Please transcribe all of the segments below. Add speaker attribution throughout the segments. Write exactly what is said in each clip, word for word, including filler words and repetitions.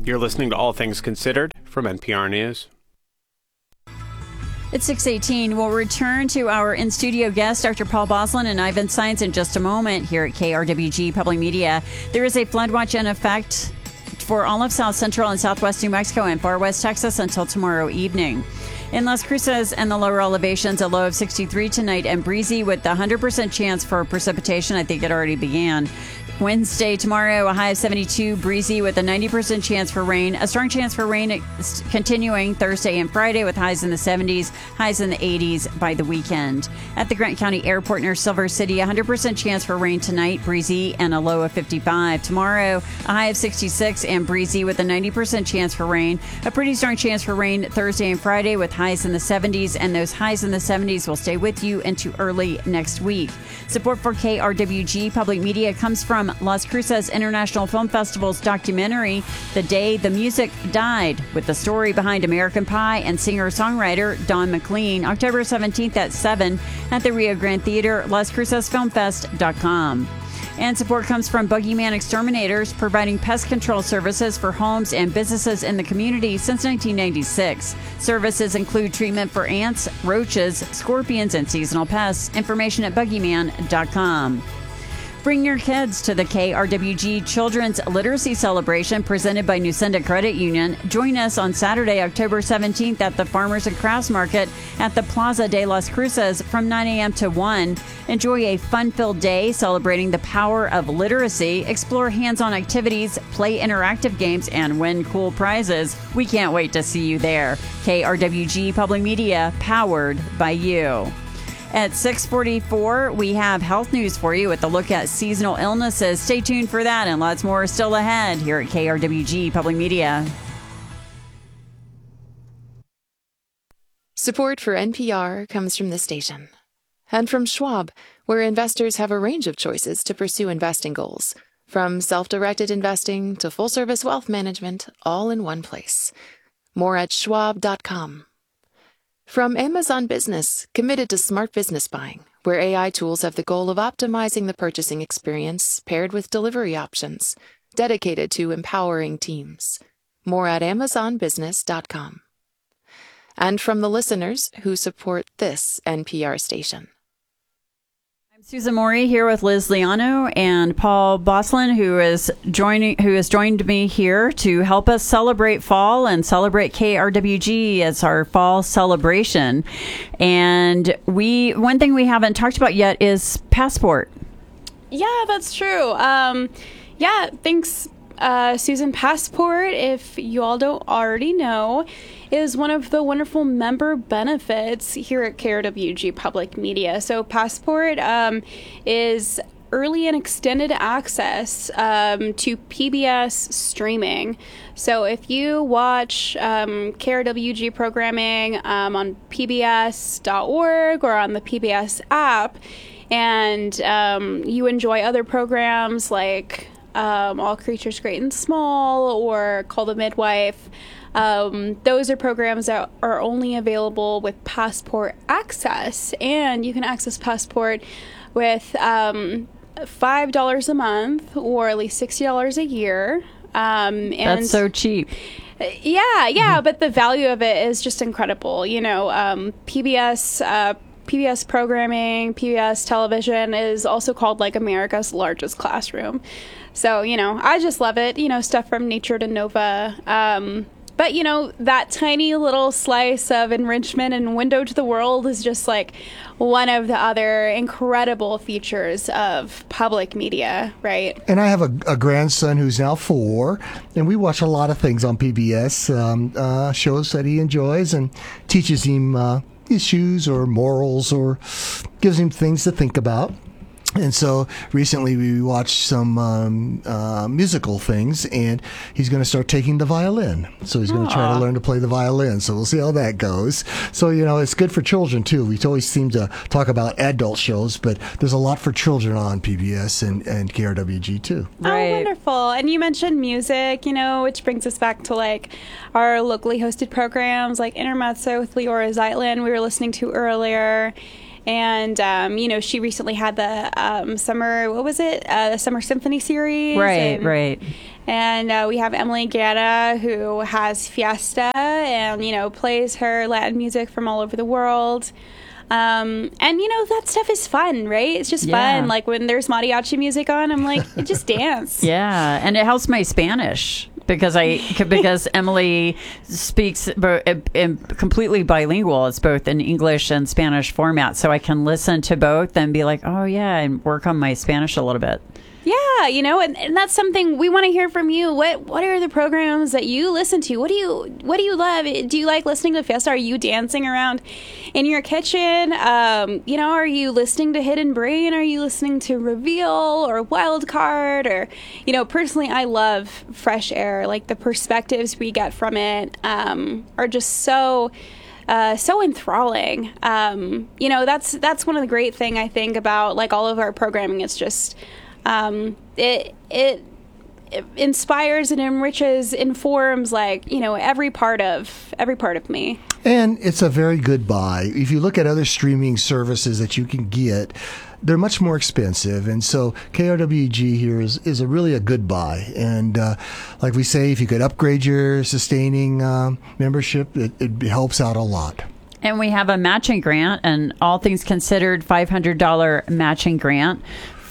Speaker 1: You're listening to All Things Considered from N P R News.
Speaker 2: It's six eighteen. We'll return to our in-studio guest, Doctor Paul Boslin and Ivan Science, in just a moment here at K R W G Public Media. There is a flood watch in effect for all of South Central and Southwest New Mexico and Far West Texas until tomorrow evening. In Las Cruces and the lower elevations, a low of sixty-three tonight and breezy with the one hundred percent chance for precipitation. I think it already began. Wednesday, tomorrow, a high of seventy-two, breezy with a ninety percent chance for rain. A strong chance for rain continuing Thursday and Friday with highs in the seventies, highs in the eighties by the weekend. At the Grant County Airport near Silver City, one hundred percent chance for rain tonight, breezy, and a low of fifty-five. Tomorrow, a high of sixty-six and breezy with a ninety percent chance for rain. A pretty strong chance for rain Thursday and Friday with highs in the seventies, and those highs in the seventies will stay with you into early next week. Support for K R W G Public Media comes from Las Cruces International Film Festival's documentary, The Day the Music Died, with the story behind American Pie and singer-songwriter Don McLean, October seventeenth at seven at the Rio Grande Theater, las cruces film fest dot com. And support comes from Boogeyman Exterminators, providing pest control services for homes and businesses in the community since nineteen ninety-six. Services include treatment for ants, roaches, scorpions, and seasonal pests. Information at boogeyman dot com. Bring your kids to the K R W G Children's Literacy Celebration presented by Nusenda Credit Union. Join us on Saturday, October seventeenth at the Farmers and Crafts Market at the Plaza de las Cruces from nine a.m. to one. Enjoy a fun-filled day celebrating the power of literacy. Explore hands-on activities, play interactive games, and win cool prizes. We can't wait to see you there. K R W G Public Media, powered by you. At six forty-four, we have health news for you with a look at seasonal illnesses. Stay tuned for that and lots more still ahead here at K R W G Public Media.
Speaker 3: Support for N P R comes from the station. And from Schwab, where investors have a range of choices to pursue investing goals. From self-directed investing to full-service wealth management, all in one place. More at schwab dot com. From Amazon Business, committed to smart business buying, where A I tools have the goal of optimizing the purchasing experience paired with delivery options, dedicated to empowering teams. More at amazon business dot com. And from the listeners who support this N P R station.
Speaker 2: I'm Susan Morey here with Liz Liano and Paul Boslin, who is joining, who has joined me here to help us celebrate fall and celebrate K R W G as our fall celebration. And we, one thing we haven't talked about yet is Passport.
Speaker 4: Yeah, that's true. Um, yeah, thanks, uh, Susan. Passport, if you all don't already know, is one of the wonderful member benefits here at K R W G Public Media. So Passport um, is early and extended access um, to P B S streaming. So if you watch um, K R W G programming um, on P B S dot org or on the P B S app, and um, you enjoy other programs like um, All Creatures Great and Small or Call the Midwife, Um, those are programs that are only available with Passport access, and you can access Passport with um, five dollars a month or at least sixty dollars a year. Um, and
Speaker 2: That's so cheap.
Speaker 4: Yeah, yeah, mm-hmm. But the value of it is just incredible. You know, um, P B S, uh, P B S programming, P B S television is also called like America's largest classroom. So, you know, I just love it. You know, stuff from Nature to Nova. Um, But, you know, that tiny little slice of enrichment and window to the world is just like one of the other incredible features of public media, right?
Speaker 5: And I have a, a grandson who's now four, and we watch a lot of things on P B S, um, uh, shows that he enjoys, and teaches him uh, issues or morals or gives him things to think about. And so recently we watched some um, uh, musical things, and he's going to start taking the violin. So he's going to try to learn to play the violin. So we'll see how that goes. So, you know, it's good for children, too. We always seem to talk about adult shows, but there's a lot for children on P B S and, and K R W G, too.
Speaker 4: Right. Oh, wonderful. And you mentioned music, you know, which brings us back to, like, our locally hosted programs like Intermezzo with Leora Zeitlin we were listening to earlier. And, um, you know, she recently had the um, summer, what was it? Uh, the Summer Symphony series.
Speaker 2: Right,
Speaker 4: and,
Speaker 2: right.
Speaker 4: And uh, we have Emily Guerra, who has Fiesta and, you know, plays her Latin music from all over the world. Um, and, you know, that stuff is fun, right? It's just
Speaker 2: Yeah.
Speaker 4: fun. Like when there's mariachi music on, I'm like, just dance.
Speaker 2: Yeah, and it helps my Spanish because I because Emily speaks bo- in completely bilingual. It's both in English and Spanish format, so I can listen to both and be like, oh yeah, and work on my Spanish a little bit.
Speaker 4: Yeah, you know, and, and that's something we want to hear from you. What what are the programs that you listen to? What do you what do you love? Do you like listening to Fiesta? Are you dancing around in your kitchen? Um, you know, are you listening to Hidden Brain? Are you listening to Reveal or Wild Card? Or, you know, personally, I love Fresh Air. Like the perspectives we get from it um, are just so. Uh, so enthralling. Um, you know, that's that's one of the great thing I think about like all of our programming. It's just um, it, it it inspires and enriches, informs like you know every part of every part of me.
Speaker 5: And it's a very good buy. If you look at other streaming services that you can get, they're much more expensive. And so K R W G here is, is a really a good buy. And uh, like we say, if you could upgrade your sustaining um, membership, it, it helps out a lot.
Speaker 2: And we have a matching grant, and all things considered, five hundred dollars matching grant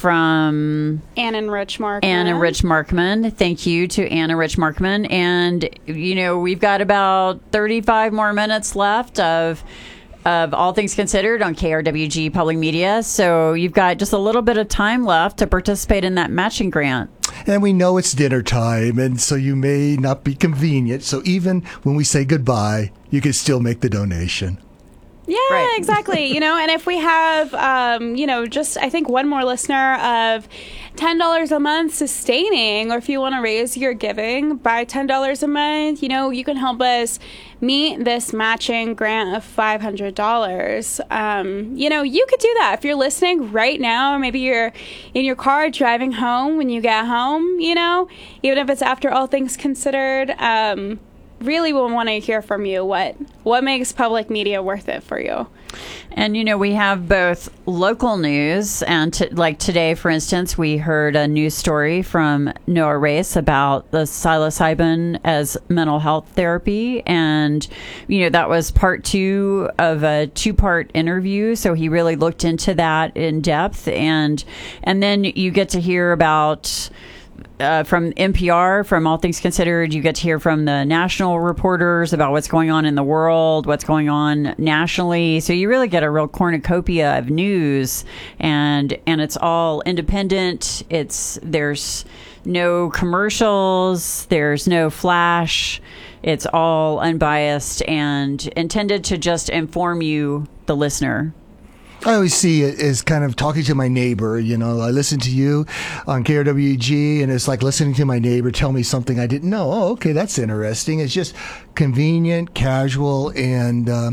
Speaker 2: from
Speaker 4: Ann and Rich Markman.
Speaker 2: Ann and Rich Markman. Thank you to Ann and Rich Markman. And, you know, we've got about thirty-five more minutes left of of All Things Considered on K R W G Public Media. So you've got just a little bit of time left to participate in that matching grant.
Speaker 5: And we know it's dinner time, and so you may not be convenient. So even when we say goodbye, you can still make the donation.
Speaker 4: Yeah,
Speaker 2: Right.
Speaker 4: exactly. You know, and if we have, um, you know, just I think one more listener of ten dollars a month sustaining, or if you want to raise your giving by ten dollars a month, you know, you can help us meet this matching grant of five hundred dollars. Um, you know, you could do that if you're listening right now, or maybe you're in your car driving home when you get home, you know, even if it's after All Things Considered. Um, really will want to hear from you. What what makes public media worth it for you?
Speaker 2: And, you know, we have both local news and t- like today, for instance, we heard a news story from Noah Race about the psilocybin as mental health therapy. And, you know, that was part two of a two part interview. So he really looked into that in depth. And, and then you get to hear about Uh, from N P R, from All Things Considered, you get to hear from the national reporters about what's going on in the world, what's going on nationally. So you really get a real cornucopia of news, and and it's all independent. It's there's no commercials, there's no flash. It's all unbiased and intended to just inform you, the listener.
Speaker 5: I always see it as kind of talking to my neighbor. You know, I listen to you on K R W G, and it's like listening to my neighbor tell me something I didn't know. Oh, okay, that's interesting. It's just convenient, casual, and uh,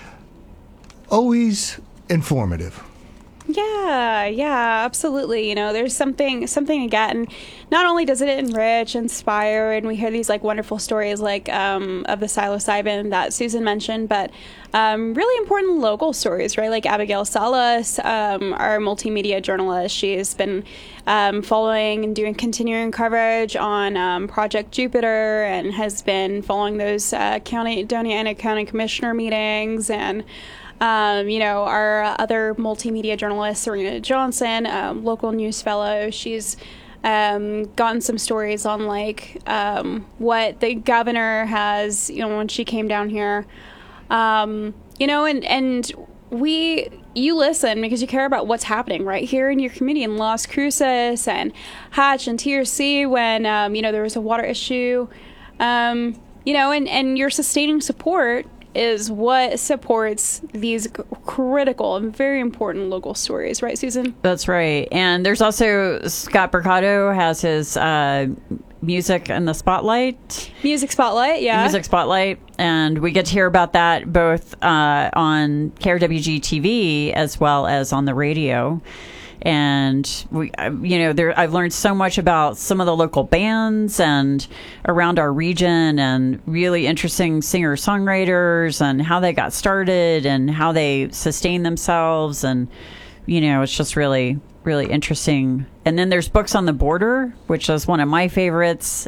Speaker 5: always informative.
Speaker 4: Yeah, yeah, absolutely. You know, there's something something to get, and not only does it enrich, inspire, and we hear these like wonderful stories like um, of the psilocybin that Susan mentioned, but um, really important local stories, right? Like Abigail Salas, um, our multimedia journalist, she's been um, following and doing continuing coverage on um, Project Jupiter, and has been following those uh, county Doña Ana County Commissioner meetings, and Um, you know, our other multimedia journalist, Serena Johnson, um, local news fellow, she's um, gotten some stories on, like, um, what the governor has, you know, when she came down here. Um, you know, and, and we, you listen because you care about what's happening right here in your community in Las Cruces and Hatch and T R C when, um, you know, there was a water issue, um, you know, and, and your sustaining support is what supports these c- critical and very important local stories, right, Susan?
Speaker 2: That's right. And there's also Scott Mercado has his uh, music in the spotlight.
Speaker 4: Music Spotlight, yeah.
Speaker 2: Music Spotlight. And we get to hear about that both uh, on K R W G T V as well as on the radio. And we, I- you know, there I've learned so much about some of the local bands and around our region, and really interesting singer songwriters and how they got started and how they sustain themselves. And you know, it's just really, really interesting. And then there's Books on the Border, which is one of my favorites.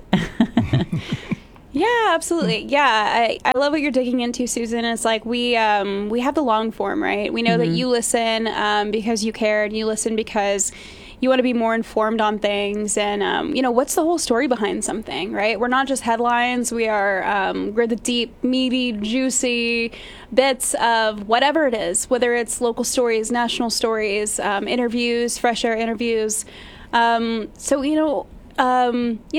Speaker 4: Yeah, absolutely. Yeah, I, I love what you're digging into, Susan. It's like we um, we have the long form, right? We know that you listen um, because you care, and you listen because you want to be more informed on things. And, um, you know, what's the whole story behind something, right? We're not just headlines. We are, um, we're the deep, meaty, juicy bits of whatever it is, whether it's local stories, national stories, um, interviews, fresh air interviews. Um, so, you know, um, you